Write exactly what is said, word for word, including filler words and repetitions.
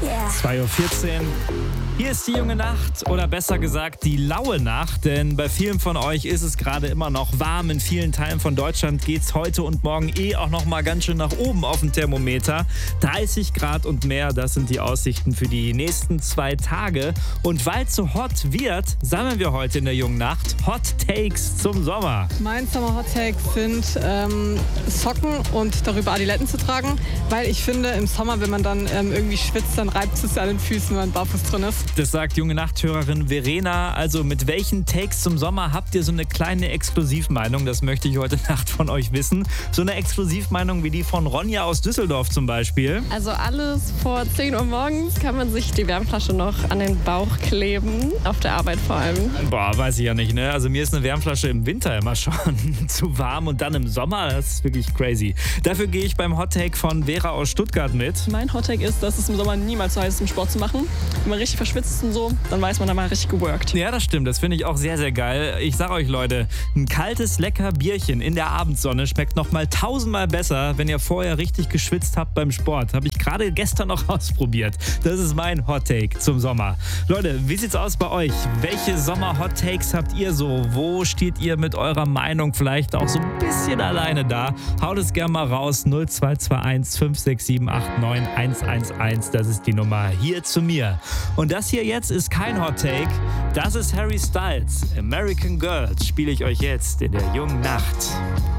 zwei Uhr vierzehn. Hier ist die junge Nacht oder besser gesagt die laue Nacht, denn bei vielen von euch ist es gerade immer noch warm. In vielen Teilen von Deutschland geht es heute und morgen eh auch noch mal ganz schön nach oben auf dem Thermometer. dreißig Grad und mehr, das sind die Aussichten für die nächsten zwei Tage. Und weil es so hot wird, sammeln wir heute in der jungen Nacht Hot Takes zum Sommer. Mein Sommer Hot Take sind ähm, Socken und darüber Adiletten zu tragen, weil ich finde, im Sommer, wenn man dann ähm, irgendwie schwitzt, dann reibt es an den Füßen, wenn man barfuß drin ist. Das sagt junge Nachthörerin Verena. Also mit welchen Takes zum Sommer habt ihr so eine kleine Exklusivmeinung? Das möchte ich heute Nacht von euch wissen. So eine Exklusivmeinung wie die von Ronja aus Düsseldorf zum Beispiel. Also alles vor zehn Uhr morgens kann man sich die Wärmflasche noch an den Bauch kleben, auf der Arbeit vor allem. Boah, weiß ich ja nicht, ne? Also mir ist eine Wärmflasche im Winter immer schon zu warm und dann im Sommer, das ist wirklich crazy. Dafür gehe ich beim Hot Take von Vera aus Stuttgart mit. Mein Hot Take ist, dass es im Sommer niemals so heiß ist, um Sport zu machen. Wenn man richtig verschwitzt und so, dann weiß man, da mal richtig geworkt. Ja, das stimmt. Das finde ich auch sehr, sehr geil. Ich sag euch, Leute, ein kaltes, lecker Bierchen in der Abendsonne schmeckt noch mal tausendmal besser, wenn ihr vorher richtig geschwitzt habt beim Sport. Habe ich gerade gestern noch ausprobiert. Das ist mein Hot Take zum Sommer. Leute, wie sieht's aus bei euch? Welche Sommer-Hot Takes habt ihr so? Wo steht ihr mit eurer Meinung vielleicht auch so ein bisschen alleine da? Haut es gerne mal raus. null zwei zwei eins fünf sechs sieben acht neun eins eins eins. Das ist die Nummer hier zu mir. Und das hier jetzt ist kein Hot Take. Das ist Harry Styles. American Girls spiele ich euch jetzt in der jungen Nacht.